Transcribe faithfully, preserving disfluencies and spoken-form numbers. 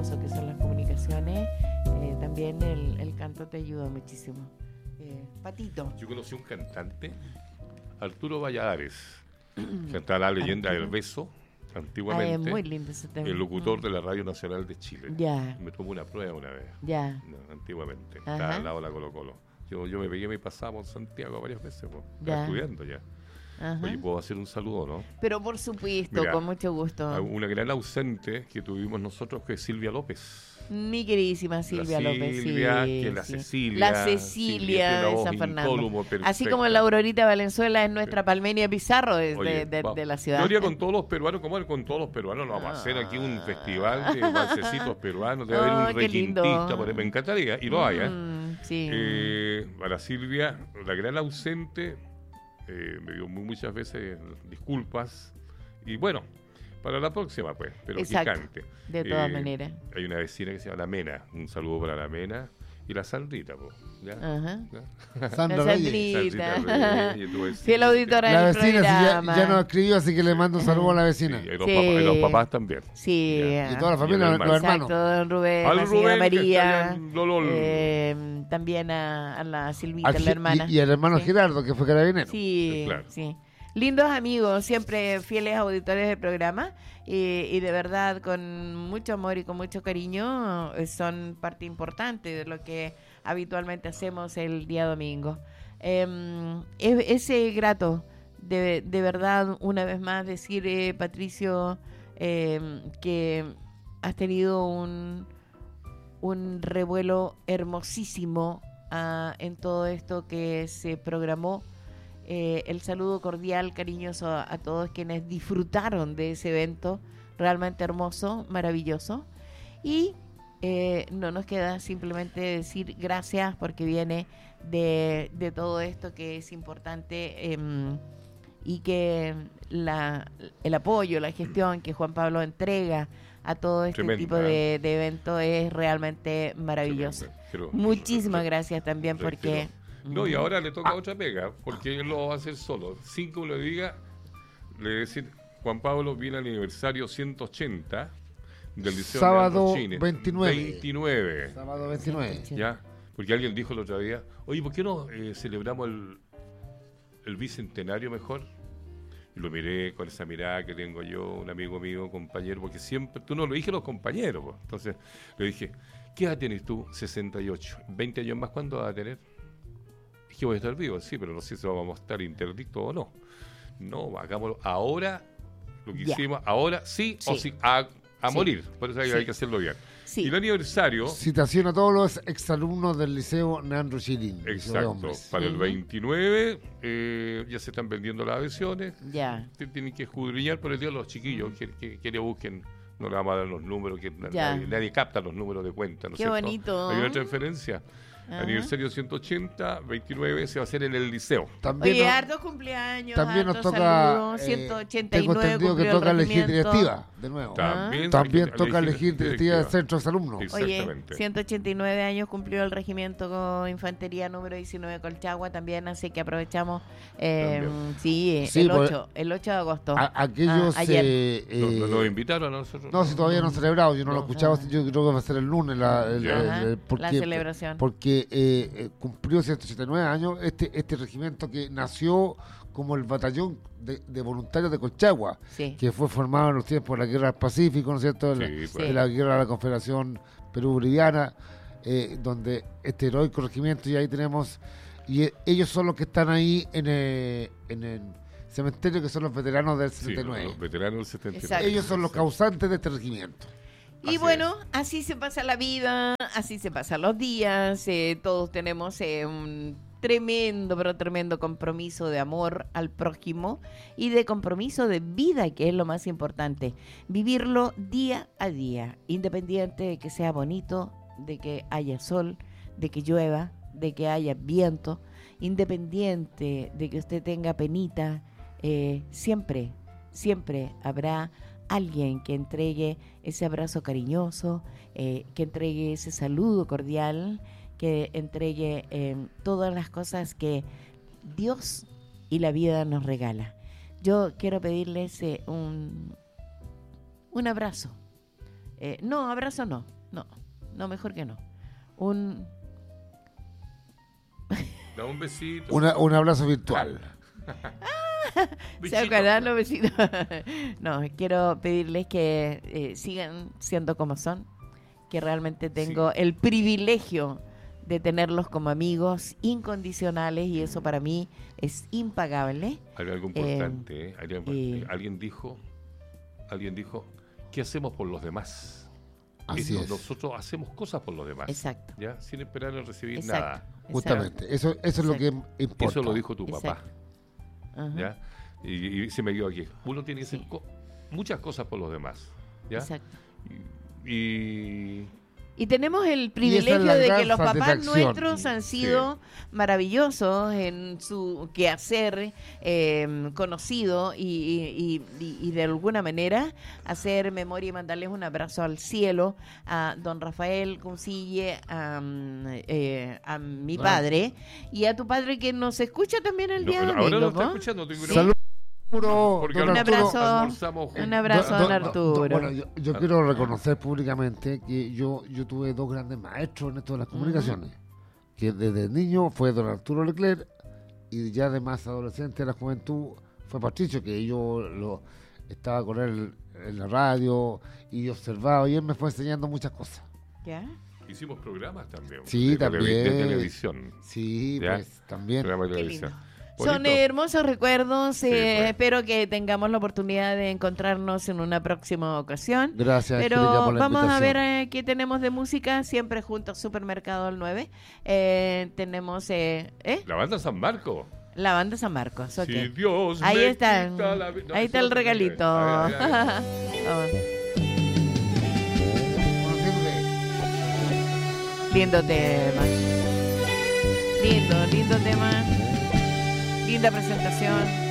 hermoso que son las comunicaciones, eh, también el, el canto te ayuda muchísimo. Eh, Patito. Yo conocí un cantante, Arturo Valladares, cantaba La leyenda Arturo. del beso, Ah, antiguamente, es muy lindo ese tema. el locutor Mm. de la Radio Nacional de Chile. Ya, Me tomó una prueba una vez, ya. no, antiguamente, Ajá. estaba al lado de la Colo Colo. Yo, yo me pegué mi pasado en Santiago varias veces, pues, Ya. estudiando ya. Ajá. Oye, ¿puedo hacer un saludo, no? Pero por supuesto, Mira, con mucho gusto. A una gran ausente que tuvimos nosotros, que es Silvia López. Mi queridísima Silvia La López. Silvia, sí, que es la sí. Cecilia. La Silvia Cecilia tiene una de voz San Fernando. incólume, Así perfecta. como la Aurorita Valenzuela es nuestra Palmenia Pizarro de, Oye, de, de, vamos. de la ciudad. Yo haría con todos los peruanos, como con todos los peruanos, nos vamos a hacer aquí un Ah. festival de balsecitos peruanos, debe haber Oh, un qué lindo. requintista, por ahí, me encantaría, y lo hay, ¿eh? Mm, sí. Eh, para Silvia, la gran ausente, eh, me dio mu- muchas veces disculpas, y bueno, para la próxima, pues, pero Exacto, que cante. de todas Eh, maneras. Hay una vecina que se llama La Mena, un saludo para La Mena, y la Sandrita, pues, ¿ya? Ajá. ¿Ya? Sandra La Reyes. Sandrita. Sandrita Reyes, tu vecina. Fiel auditora La del vecina sí, ya, programa. ya nos escribió, así que le mando un saludo a la vecina. Sí, y los, Sí. papás, y los papás también. Sí. Ya. Y toda la familia, Y el los, los hermano. hermanos. Exacto, don Rubén, Al la señora Rubén, que está María, allá en Lolol. eh, también a, a la Silvita, Al- la hermana. Y, y el hermano Sí. Gerardo, que fue carabinero. Sí, Claro. sí. Lindos amigos, siempre fieles auditores del programa y, y de verdad con mucho amor y con mucho cariño eh, son parte importante de lo que habitualmente hacemos el día domingo. Eh, es, es eh, grato, de, de verdad, una vez más decir, eh, Patricio, eh, que has tenido un, un revuelo hermosísimo ah, en todo esto que se programó. Eh, el saludo cordial, cariñoso a, a todos quienes disfrutaron de ese evento realmente hermoso, maravilloso. Y eh, no nos queda simplemente decir gracias porque viene de, de todo esto que es importante eh, y que la, el apoyo, la gestión que Juan Pablo entrega a todo este Tremenda. tipo de, de evento es realmente maravilloso. Pero- Muchísimas gracias también Reitero. porque... No, y ahora le toca otra pega, porque él lo va a hacer solo. Sin que uno le diga, le voy a decir, Juan Pablo viene al aniversario ciento ochenta del Liceo Sábado Leandro Chine. veintinueve. veintinueve, Sábado veintinueve. ¿ya? Porque alguien dijo el otro día, oye, ¿por qué no eh, celebramos el, el bicentenario mejor? Y lo miré con esa mirada que tengo yo, un amigo mío, compañero, porque siempre, tú no lo dije a los compañeros, pues. Entonces le dije, ¿qué edad tienes tú? sesenta y ocho. ¿veinte años más cuánto vas a tener? Es que voy a estar vivo, sí, pero no sé si vamos a estar interdictos o no. No, hagámoslo ahora, lo que Ya. hicimos, ahora sí, o Sí. sí, a, a Sí. morir. Por eso hay, Sí. hay que hacerlo bien. Sí. Y el aniversario, Citación a todos los exalumnos del Liceo Leandro Chilín. Liceo de exacto, Hombres. para el Ujú. veintinueve, eh, ya se están vendiendo las adhesiones. Ya. Te- Tienen que escudriñar por el día los chiquillos que, que, que le busquen, no le vamos a dar los números, que na- Ya. nadie, nadie capta los números de cuenta, ¿no es Qué cierto? bonito. Hay una transferencia. Ajá. Aniversario ciento ochenta, veintinueve se va a hacer en el liceo. También, Oye, nos- hartos cumpleaños, también nos hartos toca. saludos, eh, ciento ochenta y tengo nueve entendido que cumplió el toca elegir regimiento. directiva, de nuevo. También, También elegir- toca elegir directiva del centro de alumnos. Oye, Exactamente. ciento ochenta y nueve años cumplió el regimiento con infantería número diecinueve Colchagua también, así que aprovechamos, eh, También. sí, Sí, el pues, ocho, el ocho de agosto. A- aquellos. Ah, ayer. eh, ¿Nos, eh, nos- nos invitaron a nosotros? No, si todavía no han celebrado, yo no, lo he No. escuchado, Ajá. yo creo que va a ser el lunes la, el- Ya. el- Ajá, el- porque, la celebración. Porque eh, eh, cumplió ciento ochenta y nueve años este, este regimiento que nació como el batallón de, de voluntarios de Colchagua, Sí. que fue formado en los tiempos de la Guerra del Pacífico, ¿no es cierto? De la, Sí, Sí. pues. de la Guerra de la Confederación Perú-Boliviana, eh, donde este heroico regimiento, y ahí tenemos, y eh, ellos son los que están ahí en, eh, en el cementerio, que son los veteranos del Sí, setenta y nueve. los veteranos del setenta y nueve. Exacto. Ellos son los causantes de este regimiento. Y Así bueno, así se pasa la vida, así se pasan los días, eh, todos tenemos eh, un tremendo, pero tremendo compromiso de amor al prójimo y de compromiso de vida, que es lo más importante. Vivirlo día a día, independiente de que sea bonito, de que haya sol, de que llueva, de que haya viento, independiente de que usted tenga penita, eh, siempre, siempre habrá alguien que entregue ese abrazo cariñoso, eh, que entregue ese saludo cordial, que entregue eh, todas las cosas que Dios y la vida nos regala. Yo quiero pedirles eh, un, un abrazo Eh, no, abrazo no, no, no, mejor que no. Un... Da un besito. Una, un abrazo virtual. ¿Se acuerdan los vecinos? No, quiero pedirles que eh, sigan siendo como son, que realmente tengo Sí. el privilegio de tenerlos como amigos incondicionales y eso para mí es impagable. Hay algo importante, ¿eh? Hay algo- y- eh, alguien dijo, alguien dijo, ¿qué hacemos por los demás? Así Y es. nosotros hacemos cosas por los demás, Exacto. ya, sin esperar en recibir Exacto. nada. exacto, Justamente. Eso, eso es lo que importa. Eso lo dijo tu papá, Exacto. Ajá, ¿ya? Y, y se me dio aquí. Uno tiene que hacer Sí. co- muchas cosas por los demás, ¿ya? exacto. Y, y- Y tenemos el esa es privilegio la de gran que los papás satisfacción. nuestros han sido maravillosos en su quehacer eh, conocido y, y- y- y de alguna manera hacer memoria y mandarles un abrazo al cielo a don Rafael Cuncille, a, mm, eh, a mi Ah. padre y a tu padre que nos escucha también el no, día pero ahora domingo, lo está ¿no? escuchando, tengo una- Salud, Arturo, porque don Un Arturo. abrazo. almorzamos juntos. Un abrazo, Do- don do- Arturo. do- bueno, yo, yo Ah. quiero reconocer públicamente que yo, yo tuve dos grandes maestros en esto de las comunicaciones. Que desde niño fue don Arturo Leclerc y ya de más adolescente de la juventud fue Patricio, que yo lo, estaba con él en la radio y observaba y él me fue enseñando muchas cosas. ¿Ya? Hicimos programas también. Sí, de televi- también. De televisión. Sí, Ya. pues también. Programa de Qué televisión. lindo. Son Bonito. hermosos recuerdos. Sí, eh, pues. Espero que tengamos la oportunidad de encontrarnos en una próxima ocasión. Gracias, Pero Angélica, por la vamos a ver invitación. eh, qué tenemos de música. Siempre juntos, Supermercado al nueve. Eh, tenemos eh, ¿eh? La banda San Marco. la banda San Marcos. ok. Si Dios Ahí me está. quita la vi- no, Ahí ese está el otro regalito. también. Ay, ay, ay. Vamos. Conociéndote. Lindo tema. Lindo, lindo tema. Linda presentación.